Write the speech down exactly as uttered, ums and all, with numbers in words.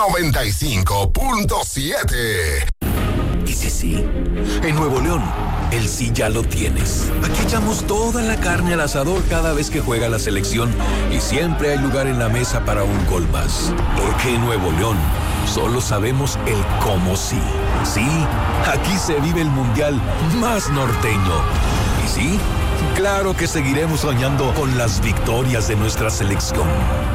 noventa y cinco punto siete. Dice sí. En Nuevo León, el sí ya lo tienes. Aquí echamos toda la carne al asador cada vez que juega la selección y siempre hay lugar en la mesa para un gol más. Porque en Nuevo León solo sabemos el cómo sí. Sí, aquí se vive el mundial más norteño. Y sí, claro que seguiremos soñando con las victorias de nuestra selección.